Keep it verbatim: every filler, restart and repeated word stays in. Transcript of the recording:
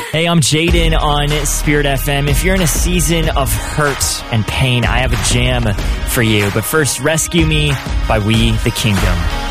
Hey, I'm Jaden on Spirit F M. If you're in a season of hurt and pain, I have a jam for you. But first, Rescue Me by We the Kingdom.